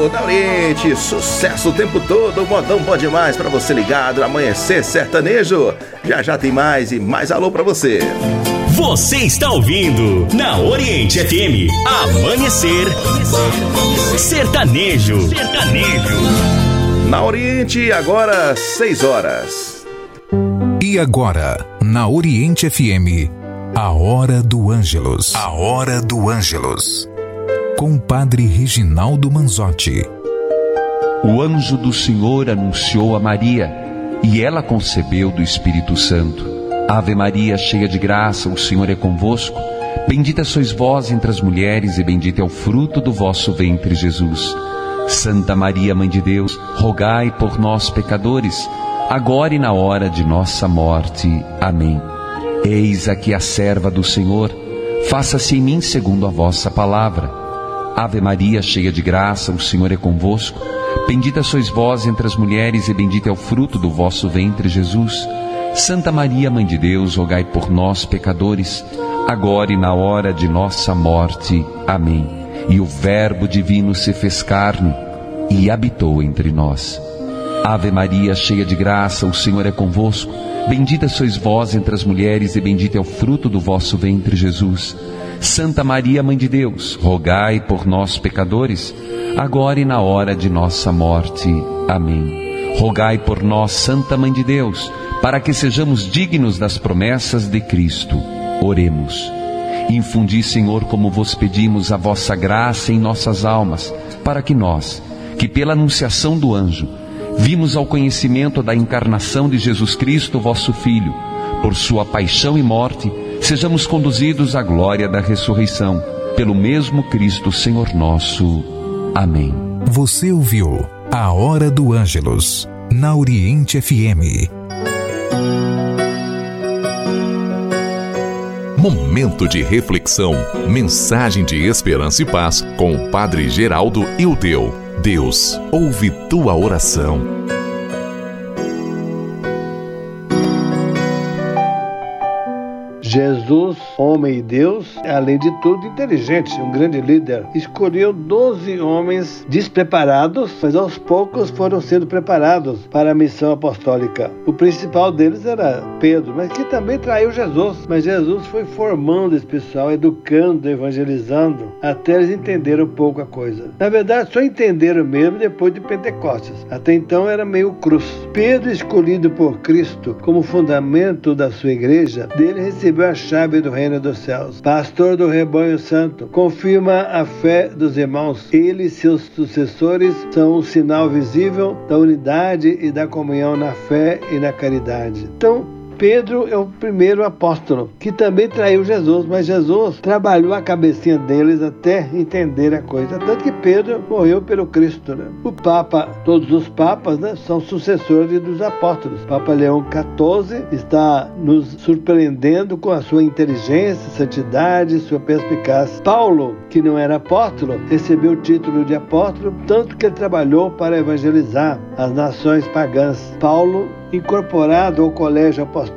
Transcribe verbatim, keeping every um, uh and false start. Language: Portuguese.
Alô, da Oriente, sucesso o tempo todo, modão bom demais pra você ligado, Amanhecer Sertanejo. Já já tem mais e mais alô pra você. Você está ouvindo na Oriente F M, Amanhecer Sertanejo. Sertanejo. Na Oriente, agora seis horas. E agora, na Oriente F M, a Hora do Ângelus. A Hora do Ângelus. Com o Padre Reginaldo Manzotti. O anjo do Senhor anunciou a Maria, e ela concebeu do Espírito Santo. Ave Maria, cheia de graça, o Senhor é convosco. Bendita sois vós entre as mulheres, e bendito é o fruto do vosso ventre, Jesus. Santa Maria, Mãe de Deus, rogai por nós, pecadores, agora e na hora de nossa morte. Amém. Eis aqui a serva do Senhor, faça-se em mim segundo a vossa palavra. Ave Maria, cheia de graça, o Senhor é convosco. Bendita sois vós entre as mulheres, e bendito é o fruto do vosso ventre, Jesus. Santa Maria, Mãe de Deus, rogai por nós, pecadores, agora e na hora de nossa morte. Amém. E o Verbo divino se fez carne e habitou entre nós. Ave Maria, cheia de graça, o Senhor é convosco. Bendita sois vós entre as mulheres, e bendito é o fruto do vosso ventre, Jesus. Santa Maria, Mãe de Deus, rogai por nós, pecadores, agora e na hora de nossa morte. Amém. Rogai por nós, Santa Mãe de Deus, para que sejamos dignos das promessas de Cristo. Oremos. Infundi, Senhor, como vos pedimos, a vossa graça em nossas almas, para que nós, que pela anunciação do anjo, vimos ao conhecimento da encarnação de Jesus Cristo, vosso Filho, por sua paixão e morte, sejamos conduzidos à glória da ressurreição, pelo mesmo Cristo, Senhor nosso. Amém. Você ouviu a Hora do Ângelus, na Oriente F M. Momento de reflexão, mensagem de esperança e paz com o Padre Geraldo Ildeu. Deus ouve tua oração. Jesus, homem e Deus, além de tudo inteligente, um grande líder, escolheu doze homens despreparados, mas aos poucos foram sendo preparados para a missão apostólica. O principal deles era Pedro, mas que também traiu Jesus. Mas Jesus foi formando esse pessoal, educando, evangelizando, até eles entenderam um pouco a coisa. Na verdade, só entenderam mesmo depois de Pentecostes. Até então era meio cruz. Pedro, escolhido por Cristo como fundamento da sua igreja, dele recebeu a chave do reino dos céus. Pastor do rebanho santo, confirma a fé dos irmãos. Ele e seus sucessores são um sinal visível da unidade e da comunhão na fé e na caridade. Então, Pedro é o primeiro apóstolo, que também traiu Jesus, mas Jesus trabalhou a cabecinha deles até entender a coisa. Tanto que Pedro morreu pelo Cristo, né? O Papa, todos os papas, né, são sucessores dos apóstolos. O Papa Leão quatorze está nos surpreendendo com a sua inteligência, santidade, sua perspicácia. Paulo, que não era apóstolo, recebeu o título de apóstolo, tanto que ele trabalhou para evangelizar as nações pagãs. Paulo, incorporado ao colégio apostólico,